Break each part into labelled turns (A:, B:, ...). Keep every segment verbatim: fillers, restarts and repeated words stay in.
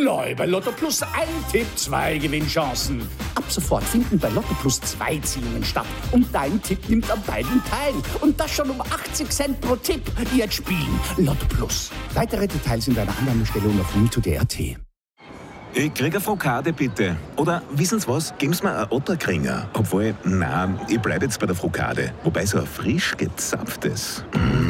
A: Neu bei Lotto Plus ein Tipp, zwei Gewinnchancen. Ab sofort finden bei Lotto Plus zwei Ziehungen statt. Und dein Tipp nimmt an beiden teil. Und das schon um achtzig Cent pro Tipp. Jetzt spielen. Lotto Plus. Weitere Details in deiner Annahmestelle und auf win punkt d punkt a t.
B: Ich krieg eine Frokade, bitte. Oder, wissen Sie was? Geben Sie mir einen Otterkringer. Obwohl, nein, ich bleibe jetzt bei der Frokade. Wobei so ein frisch gezapftes.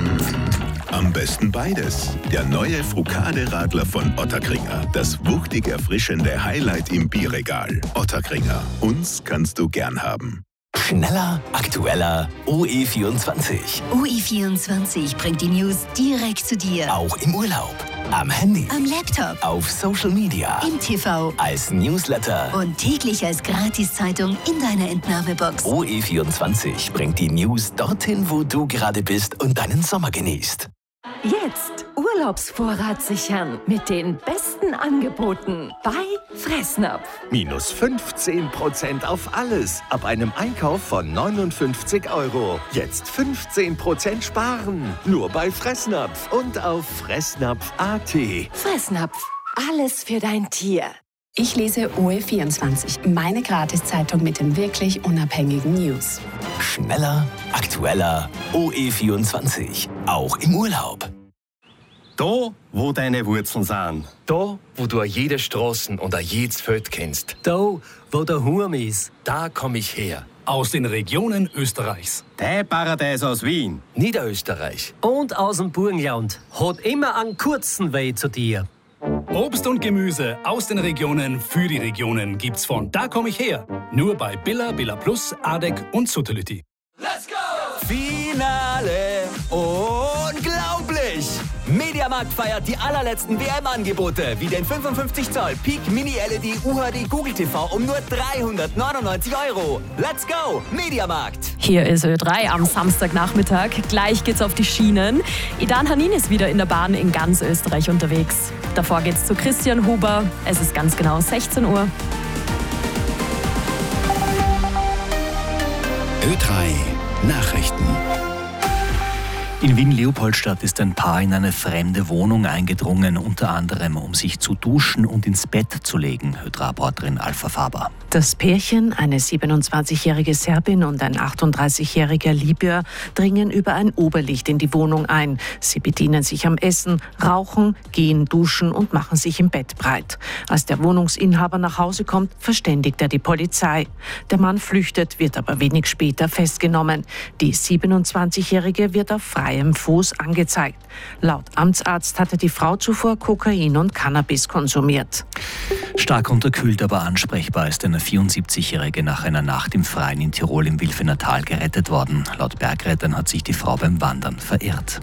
B: Mm. Am besten beides. Der neue Frokade-Radler von Otterkringer. Das wuchtig erfrischende Highlight im Bierregal. Otterkringer. Uns kannst du gern haben.
C: Schneller, aktueller, O E vierundzwanzig.
D: O E vierundzwanzig bringt die News direkt zu dir.
C: Auch im Urlaub, am Handy,
D: am Laptop,
C: auf Social Media,
D: im T V,
C: als Newsletter
D: und täglich als Gratiszeitung in deiner Entnahmebox.
C: O E vierundzwanzig bringt die News dorthin, wo du gerade bist und deinen Sommer genießt.
E: Jetzt Urlaubsvorrat sichern mit den besten Angeboten bei Fressnapf.
F: Minus fünfzehn Prozent auf alles ab einem Einkauf von neunundfünfzig Euro. Jetzt fünfzehn Prozent sparen. Nur bei Fressnapf und auf fressnapf punkt a t.
E: Fressnapf. Alles für dein Tier.
G: Ich lese O E vierundzwanzig, meine Gratiszeitung mit den wirklich unabhängigen News.
C: Schneller, aktueller, O E vierundzwanzig. Auch im Urlaub.
H: Da, wo deine Wurzeln sind.
I: Da, wo du jede Straßen und jedes Feld kennst.
J: Da, wo der Hurm ist.
I: Da komm ich her.
K: Aus den Regionen Österreichs.
H: Dein Paradies aus Wien.
I: Niederösterreich.
J: Und aus dem Burgenland. Hat immer einen kurzen Weg zu dir.
K: Obst und Gemüse aus den Regionen für die Regionen gibt's von Da komm ich her. Nur bei Billa, Billa Plus, Adek und Suttelütti.
C: Let's go! Finale! Unglaublich! Mediamarkt feiert die allerletzten W M-Angebote, wie den fünfundfünfzig Zoll Peak Mini L E D U H D Google T V um nur dreihundertneunundneunzig Euro. Let's go! Mediamarkt!
L: Hier ist Ö drei am Samstagnachmittag. Gleich geht's auf die Schienen. Idan Hanin ist wieder in der Bahn in ganz Österreich unterwegs. Davor geht's zu Christian Huber. Es ist ganz genau sechzehn Uhr.
M: Ö drei Nachrichten.
N: In Wien-Leopoldstadt ist ein Paar in eine fremde Wohnung eingedrungen, unter anderem um sich zu duschen und ins Bett zu legen, Ö drei-Reporterin Alpha Faber.
O: Das Pärchen, eine siebenundzwanzigjährige Serbin und ein achtunddreißigjähriger Libyer, dringen über ein Oberlicht in die Wohnung ein. Sie bedienen sich am Essen, rauchen, gehen duschen und machen sich im Bett breit. Als der Wohnungsinhaber nach Hause kommt, verständigt er die Polizei. Der Mann flüchtet, wird aber wenig später festgenommen. Die siebenundzwanzigjährige wird auf freiem Fuß angezeigt. Laut Amtsarzt hatte die Frau zuvor Kokain und Cannabis konsumiert.
N: Stark unterkühlt, aber ansprechbar ist eine vierundsiebzigjährige nach einer Nacht im Freien in Tirol im Wilfener Tal gerettet worden. Laut Bergrettern hat sich die Frau beim Wandern verirrt.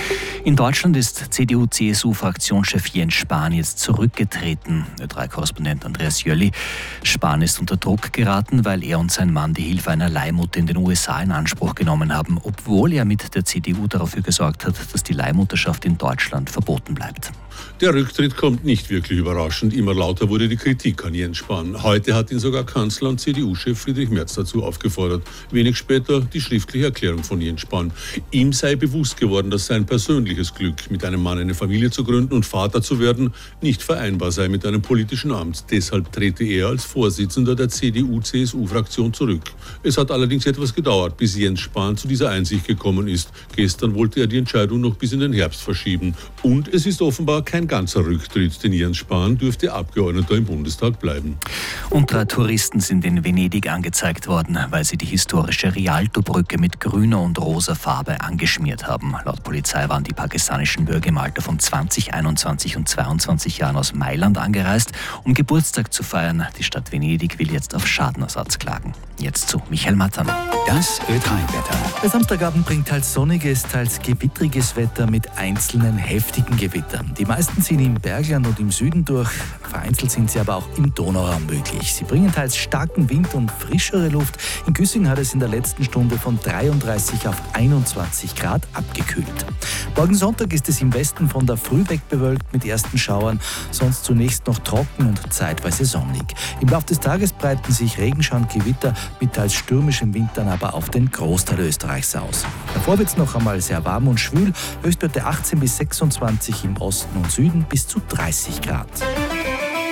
N: In Deutschland ist C D U-C S U-Fraktionschef Jens Spahn jetzt zurückgetreten. Ö drei-Korrespondent Andreas Jölli. Spahn ist unter Druck geraten, weil er und sein Mann die Hilfe einer Leihmutter in den U S A in Anspruch genommen haben, obwohl er mit der C D U dafür gesorgt hat, dass die Leihmutterschaft in Deutschland verboten bleibt.
P: Der Rücktritt kommt nicht wirklich überraschend. Immer lauter wurde die Kritik an Jens Spahn. Heute hat ihn sogar Kanzler und C D U-Chef Friedrich Merz dazu aufgefordert. Wenig später die schriftliche Erklärung von Jens Spahn. Ihm sei bewusst geworden, dass sein persönliches Glück, mit einem Mann eine Familie zu gründen und Vater zu werden, nicht vereinbar sei mit einem politischen Amt. Deshalb trete er als Vorsitzender der C D U-C S U-Fraktion zurück. Es hat allerdings etwas gedauert, bis Jens Spahn zu dieser Einsicht gekommen ist. Gestern wollte er die Entscheidung noch bis in den Herbst verschieben. Und es ist offenbar kein ganzer Rücktritt, denn Jens Spahn dürfte Abgeordneter im Bundestag bleiben.
N: Und drei Touristen sind in Venedig angezeigt worden, weil sie die historische Rialto-Brücke mit grüner und rosa Farbe angeschmiert haben. Laut Polizei waren die pakistanischen Bürger im Alter von zwanzig, einundzwanzig und zweiundzwanzig Jahren aus Mailand angereist, um Geburtstag zu feiern. Die Stadt Venedig will jetzt auf Schadenersatz klagen. Jetzt zu Michael Mattern.
M: Das Ö drei-Wetter.
Q: Der Samstagabend bringt teils sonniges, teils gewittriges Wetter mit einzelnen heftigen Gewittern. Die meisten ziehen im Bergland und im Süden durch. Vereinzelt sind sie aber auch im Donauraum möglich. Sie bringen teils starken Wind und frischere Luft. In Güssing hat es in der letzten Stunde von dreiunddreißig auf einundzwanzig Grad abgekühlt. Morgen Sonntag ist es im Westen von der Früh weg bewölkt mit ersten Schauern, sonst zunächst noch trocken und zeitweise sonnig. Im Laufe des Tages breiten sich Regenschauer und Gewitter mit teils stürmischem Wind dann aber auf den Großteil Österreichs aus. Davor wird es noch einmal sehr warm und schwül, Höchstwerte achtzehn bis sechsundzwanzig im Osten und Süden bis zu dreißig Grad.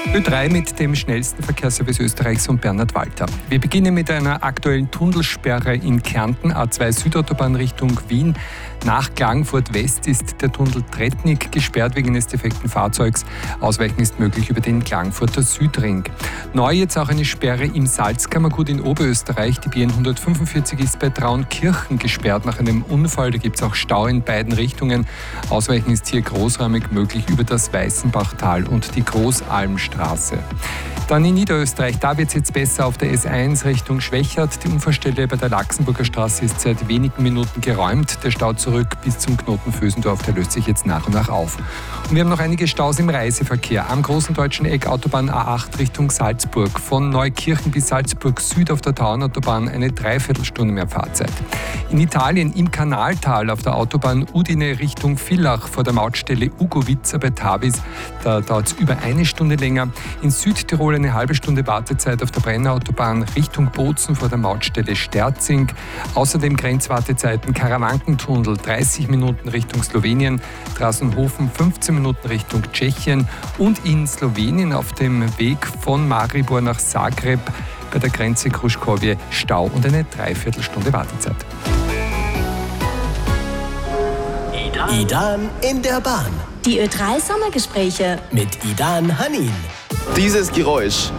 R: Ö drei mit dem schnellsten Verkehrsservice Österreichs und Bernhard Walter. Wir beginnen mit einer aktuellen Tunnelsperre in Kärnten, A zwei Südautobahn Richtung Wien. Nach Klagenfurt West ist der Tunnel Tretnik gesperrt wegen eines defekten Fahrzeugs. Ausweichen ist möglich über den Klagenfurter Südring. Neu jetzt auch eine Sperre im Salzkammergut in Oberösterreich. Die B N hundertfünfundvierzig ist bei Traunkirchen gesperrt nach einem Unfall. Da gibt es auch Stau in beiden Richtungen. Ausweichen ist hier großräumig möglich über das Weißenbachtal und die Großalmstraße. Dann in Niederösterreich, da wird es jetzt besser auf der S eins Richtung Schwächert. Die Unfallstelle bei der Laxenburger Straße ist seit wenigen Minuten geräumt. Der Stau zurück bis zum Knoten Vösendorf, der löst sich jetzt nach und nach auf. Und wir haben noch einige Staus im Reiseverkehr. Am großen deutschen Eck Autobahn A acht Richtung Salzburg. Von Neukirchen bis Salzburg Süd auf der Tauernautobahn eine Dreiviertelstunde mehr Fahrzeit. In Italien im Kanaltal auf der Autobahn Udine Richtung Villach vor der Mautstelle Ugovica bei Tavis. Da dauert es über eine Stunde länger. In Südtirol eine halbe Stunde Wartezeit auf der Brenner-Autobahn Richtung Bozen vor der Mautstelle Sterzing. Außerdem Grenzwartezeiten Karawankentunnel dreißig Minuten Richtung Slowenien, Drassenhofen fünfzehn Minuten Richtung Tschechien und in Slowenien auf dem Weg von Maribor nach Zagreb bei der Grenze Kruškovje Stau und eine Dreiviertelstunde Wartezeit.
S: Idan in der Bahn.
D: Die Ö drei Sommergespräche
S: mit Idan Hanin.
T: Dieses Geräusch.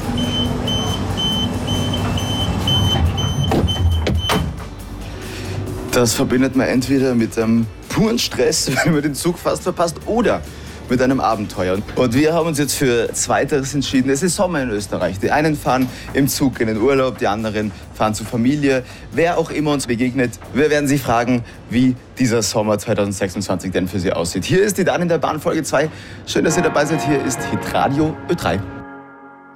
T: Das verbindet man entweder mit einem puren Stress, wenn man den Zug fast verpasst, oder mit einem Abenteuer. Und wir haben uns jetzt für Zweiteres entschieden. Es ist Sommer in Österreich. Die einen fahren im Zug in den Urlaub, die anderen fahren zur Familie. Wer auch immer uns begegnet, wir werden Sie fragen, wie dieser Sommer zweitausendsechsundzwanzig denn für Sie aussieht. Hier ist Idan in der Bahn Folge zwei. Schön, dass ihr dabei seid. Hier ist Hitradio Ö drei.